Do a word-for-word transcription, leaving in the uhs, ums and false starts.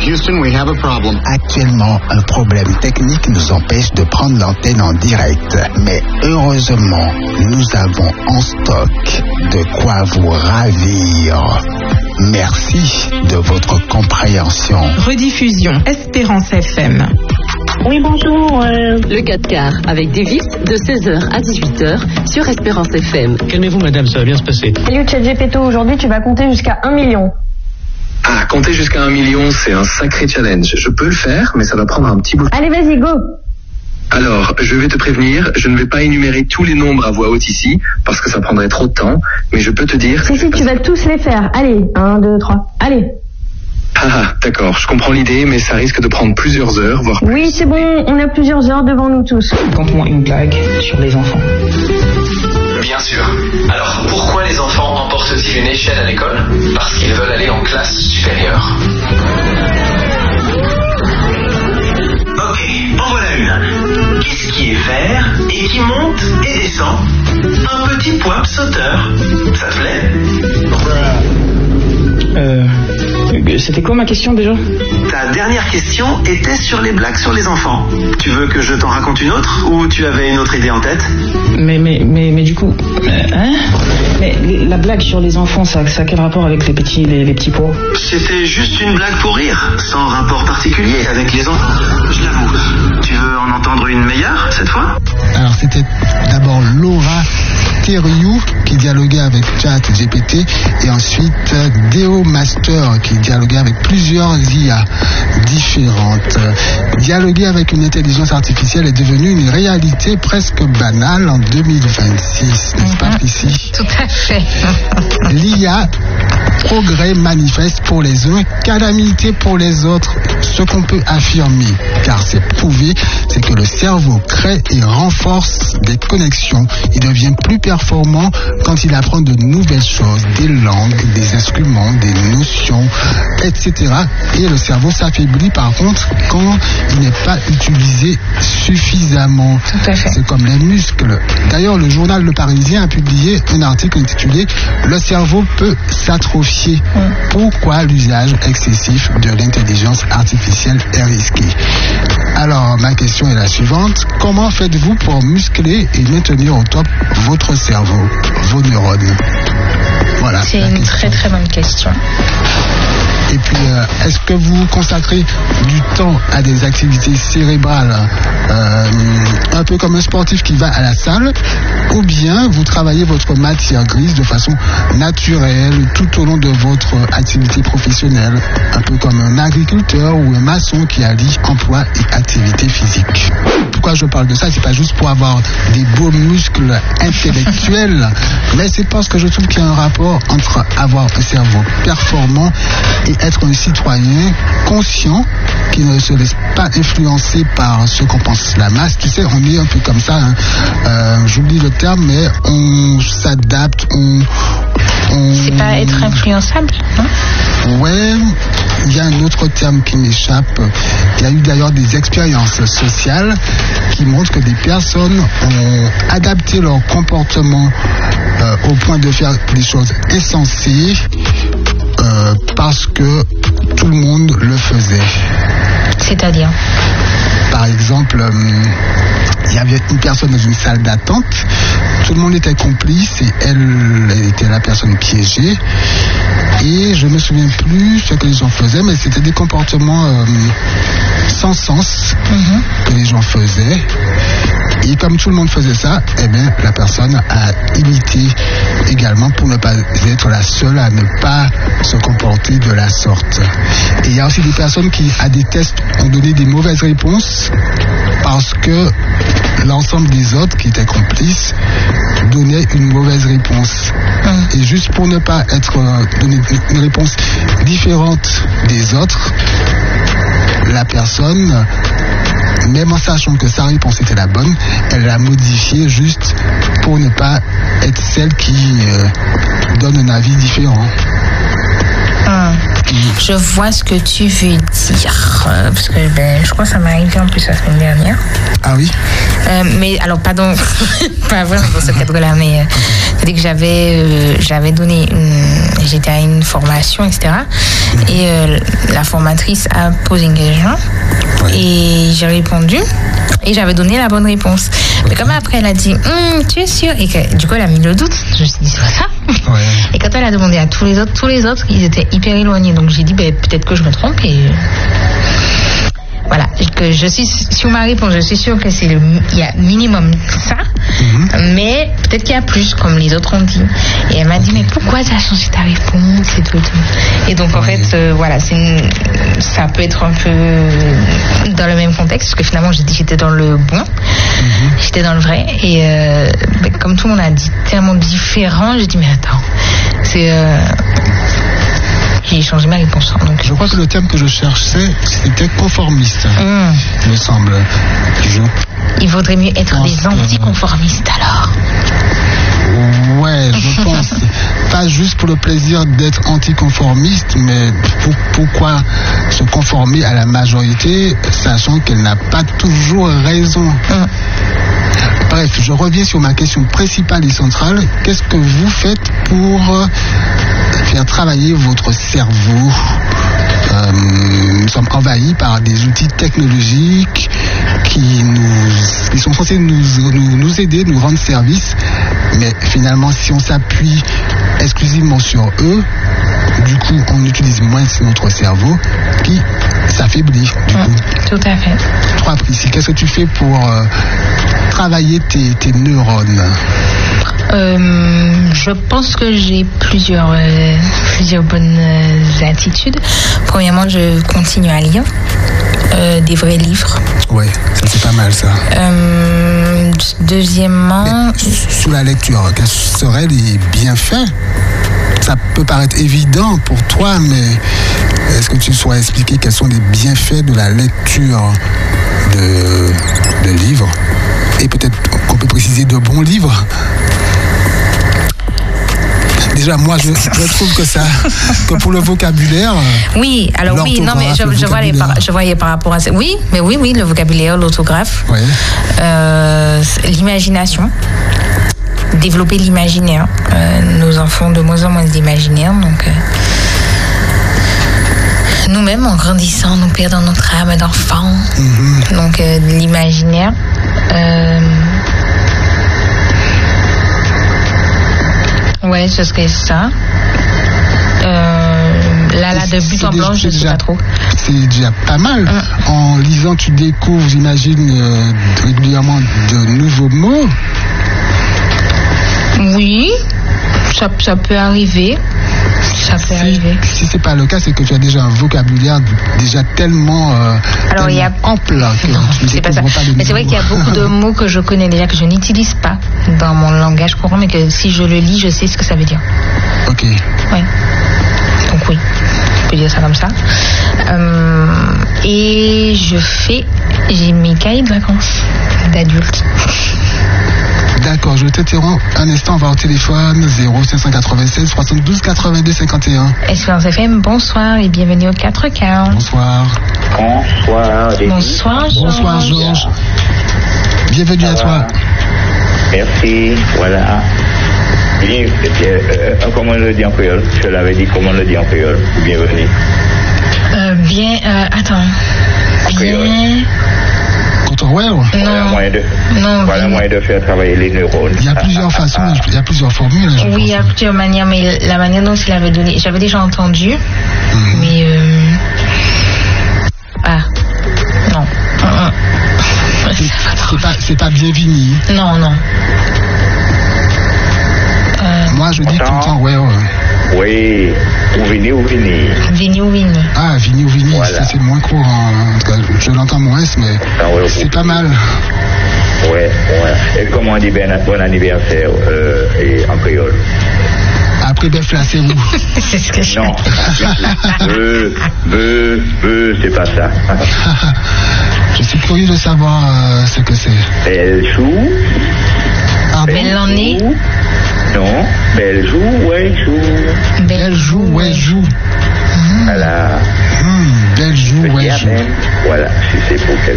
Houston, we have a problem. Actuellement, un problème technique nous empêche de prendre l'antenne en direct. Mais heureusement, nous avons en stock de quoi vous ravir. Merci de votre compréhension. Rediffusion Espérance F M. Oui, bonjour. Euh... Le quatre quarts avec Davis de seize heures à dix-huit heures sur Espérance F M. Calmez-vous, madame, ça va bien se passer. Salut ChatGPT, aujourd'hui tu vas compter jusqu'à un million. Ah, compter jusqu'à un million, c'est un sacré challenge. Je peux le faire, mais ça va prendre un petit bout de temps. Allez, vas-y, go. Alors, je vais te prévenir, je ne vais pas énumérer tous les nombres à voix haute ici, parce que ça prendrait trop de temps, mais je peux te dire... Si, si, tu vas tous les faire. Allez, un, deux, trois, allez. Ah, d'accord, je comprends l'idée, mais ça risque de prendre plusieurs heures, voire plus. Oui, c'est bon, on a plusieurs heures devant nous tous. Conte-moi une blague sur les enfants. Bien sûr. Alors, pourquoi les enfants emportent-ils une échelle à l'école? Parce qu'ils veulent aller en classe supérieure. Ok, en voilà une. Qu'est-ce qui est vert et qui monte et descend? Un petit poids sauteur. Ça te plaît? Euh... C'était quoi ma question déjà? Ta dernière question était sur les blagues sur les enfants. Tu veux que je t'en raconte une autre ou tu avais une autre idée en tête? Mais, mais, mais, mais du coup... Hein? Mais la blague sur les enfants, ça, ça a quel rapport avec les petits, les, les petits pots? C'était juste une blague pour rire, sans rapport particulier avec les enfants. Je l'avoue. Tu veux en entendre une meilleure, cette fois? Alors, c'était d'abord Laura Thériault qui dialoguait avec ChatGPT et ensuite Deo Master qui dialoguait avec plusieurs I A différentes. Dialoguer avec une intelligence artificielle est devenu une réalité presque banale en deux mille vingt-six, n'est-ce pas, ici? Tout à fait. L'I A, progrès manifeste pour les uns, calamité pour les autres. Ce qu'on peut affirmer, car c'est prouvé, c'est que le cerveau crée et renforce des connexions. Il devient plus performant quand il apprend de nouvelles choses, des langues, des instruments, des notions, et cetera. Et le cerveau s'affaiblit par contre quand il n'est pas utilisé suffisamment. Tout à fait. C'est comme les muscles. D'ailleurs, le journal Le Parisien a publié un article intitulé « Le cerveau peut s'atrophier. Mmh. Pourquoi l'usage excessif de l'intelligence artificielle est risqué ?» Alors, ma question est la suivante. Comment faites-vous pour muscler et maintenir au top votre cerveau, vos neurones? Voilà. C'est une question. Très très bonne question. Et puis, euh, est-ce que vous consacrez du temps à des activités cérébrales, euh, un peu comme un sportif qui va à la salle, ou bien vous travaillez votre matière grise de façon naturelle tout au long de votre activité professionnelle, un peu comme un agriculteur ou un maçon qui allie emploi et activité physique? Pourquoi je parle de ça? C'est pas juste pour avoir des beaux muscles intellectuels, mais c'est parce que je trouve qu'il y a un rapport entre avoir un cerveau performant et être un citoyen conscient qui ne se laisse pas influencer par ce qu'en pense la masse. Tu sais, on est un peu comme ça, hein. euh, j'oublie le terme, mais on s'adapte, on... on... C'est pas être influençable, non? Ouais, il y a un autre terme qui m'échappe. Il y a eu d'ailleurs des expériences sociales qui montrent que des personnes ont adapté leur comportement euh, au point de faire des choses insensées euh, parce que tout le monde le faisait. C'est-à-dire? Par exemple, euh, il y avait une personne dans une salle d'attente, tout le monde était complice et elle, elle était la personne piégée. Et je me souviens plus ce que les gens faisaient, mais c'était des comportements euh, sans sens mm-hmm. que les gens faisaient. Et comme tout le monde faisait ça, eh bien, la personne a imité également pour ne pas être la seule à ne pas se comporter de la sorte. Et il y a aussi des personnes qui, à des tests, ont donné des mauvaises réponses parce que l'ensemble des autres qui étaient complices donnaient une mauvaise réponse. Mmh. Et juste pour ne pas être euh, donner une réponse différente des autres, la personne, même en sachant que sa réponse était la bonne, elle l'a modifiée juste pour ne pas être celle qui euh, donne un avis différent. Hum. Je vois ce que tu veux dire. Euh, parce que ben, je crois que ça m'est arrivé en plus la semaine dernière. Ah oui euh, Mais alors, pardon, pas vraiment dans ce cadre-là, mais euh, c'est que j'avais, euh, j'avais donné une. J'étais à une formation, et cetera. Et euh, la formatrice a posé une question ouais. et j'ai répondu et j'avais donné la bonne réponse. Mais comme après elle a dit hm, tu es sûr, et que du coup elle a mis le doute, je me suis dit c'est pas ça. Ouais. Et quand elle a demandé à tous les autres, tous les autres ils étaient hyper éloignés, donc j'ai dit ben, peut-être que je me trompe et voilà, que je suis sur ma réponse, je suis sûre que c'est le, il y a minimum ça, mm-hmm. mais peut-être qu'il y a plus, comme les autres ont dit. Et elle m'a dit, mais pourquoi tu as changé ta réponse et tout, tout. Et donc, en ouais. fait, euh, voilà, c'est une, ça peut être un peu dans le même contexte, parce que finalement, j'ai dit que j'étais dans le bon, mm-hmm. j'étais dans le vrai. Et euh, ben, comme tout le monde a dit tellement différent, j'ai dit, mais attends, c'est... Euh, j'ai changé ma réponse. Donc. Je crois que le terme que je cherchais, c'était conformiste, mmh. il me semble. Je il vaudrait mieux être des anticonformistes que... alors. Ouais, je pense. Pas juste pour le plaisir d'être anticonformiste, mais pour, pourquoi se conformer à la majorité, sachant qu'elle n'a pas toujours raison. Mmh. Bref, je reviens sur ma question principale et centrale. Qu'est-ce que vous faites pour faire travailler votre cerveau? euh, Nous sommes envahis par des outils technologiques qui, nous, qui sont censés nous, nous, nous aider, nous rendre service. Mais finalement, si on s'appuie exclusivement sur eux, du coup, on utilise moins notre cerveau, qui s'affaiblit. Du mmh, coup. Tout à fait. Toi, Priscille, qu'est-ce que tu fais pour euh, travailler tes, tes neurones? Euh, je pense que j'ai plusieurs, euh, plusieurs bonnes euh, attitudes. Premièrement, je continue à lire euh, des vrais livres. Ouais, ça c'est pas mal ça. Euh, deuxièmement... Mais, sous la lecture, quels seraient les bienfaits? Ça peut paraître évident pour toi, mais est-ce que tu saurais expliquer quels sont les bienfaits de la lecture de, de livres? Et peut-être qu'on peut préciser de bons livres? Déjà, moi, je, je trouve que ça, que pour le vocabulaire. Oui, alors oui, non, mais je, je, vois les par, je voyais par rapport à ça. Oui, mais oui, oui, le vocabulaire, l'orthographe, oui. euh, l'imagination, développer l'imaginaire. Euh, nos enfants ont de moins en moins d'imaginaire, donc. Euh, nous-mêmes, en grandissant, nous perdons notre âme d'enfant. Mm-hmm. Donc, euh, l'imaginaire. Euh, Ouais, ce serait ça. Euh, là, là, de but en blanc, je ne sais pas trop. C'est déjà pas mal. Hum. En lisant, tu découvres, j'imagine, euh, régulièrement de nouveaux mots. Oui, ça, ça peut arriver. Ça peut si, arriver. Si c'est pas le cas, c'est que tu as déjà un vocabulaire déjà tellement, euh, Alors, tellement il y a... ample. Que non, tu c'est pas ça. Pas mais c'est vrai qu'il y a beaucoup de mots que je connais déjà, que je n'utilise pas dans mon langage courant, mais que si je le lis, je sais ce que ça veut dire. Ok. Oui. Donc oui, je peux dire ça comme ça. Euh, et je fais, j'ai mes cahiers de vacances d'adulte. D'accord, je t'interromps un instant, on va au téléphone zéro cinq cent quatre-vingt-seize soixante-douze quatre-vingt-deux cinquante et un. Espérance F M, bonsoir et bienvenue au quatre K. Bonsoir. Bonsoir. Bonsoir Georges. Bonsoir Georges. Bienvenue à toi. Merci, voilà. Bien, euh, comment on le dit en créole? Je l'avais dit, comment on le dit en créole? Bienvenue. Euh, bien, euh, attends. Bien... Ouais, ouais. Voilà, moyen de, non, voilà moyen de faire travailler les neurones. Il y a plusieurs ah, façons, ah, il y a plusieurs formules. Oui, il y a plusieurs manières, mais la manière dont il avait donné, j'avais déjà entendu, mm-hmm. mais euh... ah, non. C'est, c'est pas, c'est pas bienvenu. Non, non. Euh... Moi, je dis tout le temps, ouais, ouais. Oui, ou vini ou vini. Vini ou vini. Ah, vini ou vini, voilà. Ça c'est moins court. En tout cas, je l'entends moins, mais ah, ouais, c'est pas mal. Ouais, ouais. Et comment on dit ben, bon anniversaire euh, et en créole? Après, ben, là, c'est où? C'est ce que je Non. Be, be, be, c'est pas ça. Je suis curieux de savoir euh, ce que c'est. Belle chou. Ah, belle année. Non, belle joue, ouais, joue. Belle joue, ouais, joue. Voilà. Mmh, belle joue, ouais, joue. Voilà, si c'est pour qu'elle